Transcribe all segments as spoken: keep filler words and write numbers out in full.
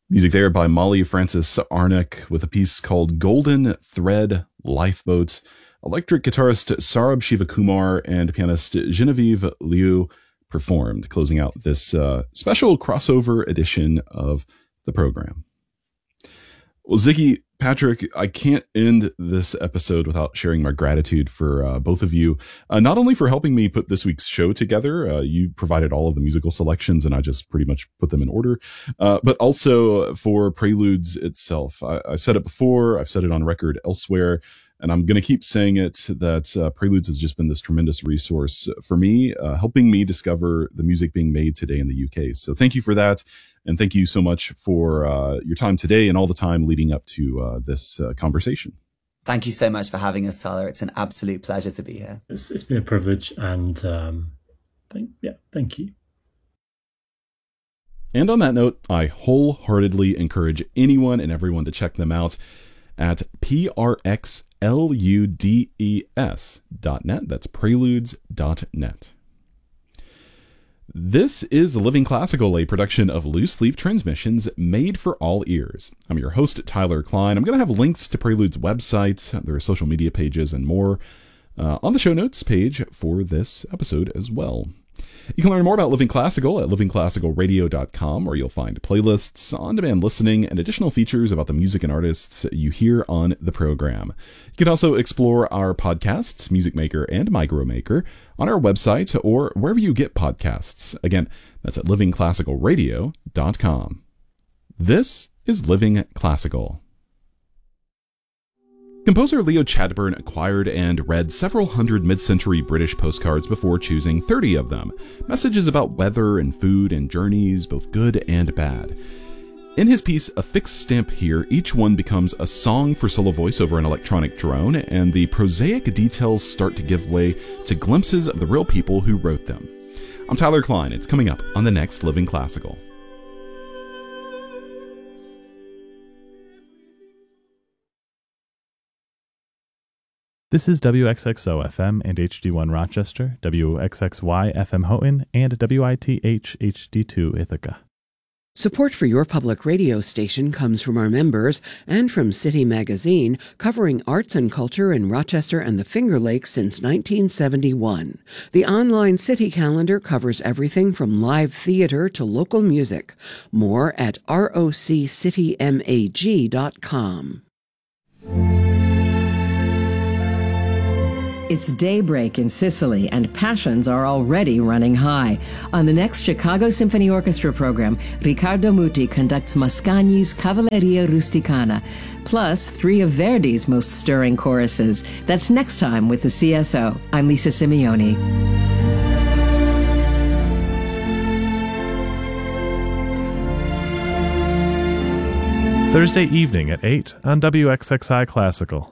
Music there by Molly Francis Arnick with a piece called Golden Thread Lifeboat. Electric guitarist Sarab Shivakumar and pianist Genevieve Liu performed, closing out this uh, special crossover edition of the program. Well, Ziggy, Patrick, I can't end this episode without sharing my gratitude for uh, both of you, uh, not only for helping me put this week's show together, uh, you provided all of the musical selections and I just pretty much put them in order, uh, but also for Preludes itself. I, I said it before, I've said it on record elsewhere, and I'm going to keep saying it, that uh, Preludes has just been this tremendous resource for me, uh, helping me discover the music being made today in the U K. So thank you for that. And thank you so much for uh, your time today and all the time leading up to uh, this uh, conversation. Thank you so much for having us, Tyler. It's an absolute pleasure to be here. It's, it's been a privilege, and um, thank, yeah, thank you. And on that note, I wholeheartedly encourage anyone and everyone to check them out at P R X L U D E S dot net. That's preludes dot net. This is Living Classical, a production of Loose Leaf Transmissions made for all ears. I'm your host, Tyler Klein. I'm going to have links to Prelude's website, their social media pages, and more uh, on the show notes page for this episode as well. You can learn more about Living Classical at living classical radio dot com, where you'll find playlists, on-demand listening, and additional features about the music and artists you hear on the program. You can also explore our podcasts, Music Maker and Micromaker, on our website or wherever you get podcasts. Again, that's at living classical radio dot com. This is Living Classical. Composer Leo Chadbourne acquired and read several hundred mid-century British postcards before choosing thirty of them, messages about weather and food and journeys, both good and bad. In his piece, A Fixed Stamp Here, each one becomes a song for solo voice over an electronic drone, and the prosaic details start to give way to glimpses of the real people who wrote them. I'm Tyler Klein. It's coming up on the next Living Classical. This is W X X O F M and H D one Rochester, W X X Y F M Houghton, and W I T H H D two Ithaca. Support for your public radio station comes from our members and from City Magazine, covering arts and culture in Rochester and the Finger Lakes since nineteen seventy-one. The online City calendar covers everything from live theater to local music. More at roc city mag dot com. It's daybreak in Sicily, and passions are already running high. On the next Chicago Symphony Orchestra program, Riccardo Muti conducts Mascagni's Cavalleria Rusticana, plus three of Verdi's most stirring choruses. That's next time with the C S O. I'm Lisa Simeoni. Thursday evening at eight on W X X I Classical.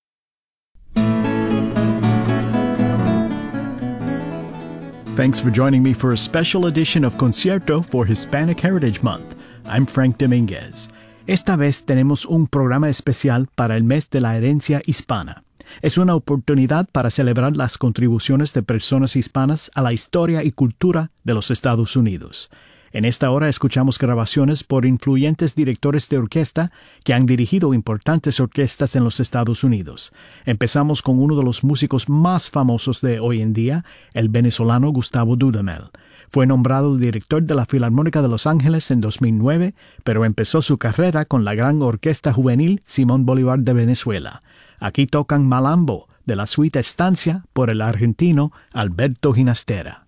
Thanks for joining me for a special edition of Concierto for Hispanic Heritage Month. I'm Frank Dominguez. Esta vez tenemos un programa especial para el mes de la herencia hispana. Es una oportunidad para celebrar las contribuciones de personas hispanas a la historia y cultura de los Estados Unidos. En esta hora escuchamos grabaciones por influyentes directores de orquesta que han dirigido importantes orquestas en los Estados Unidos. Empezamos con uno de los músicos más famosos de hoy en día, el venezolano Gustavo Dudamel. Fue nombrado director de la Filarmónica de Los Ángeles en dos mil nueve, pero empezó su carrera con la gran orquesta juvenil Simón Bolívar de Venezuela. Aquí tocan Malambo, de la suite Estancia, por el argentino Alberto Ginastera.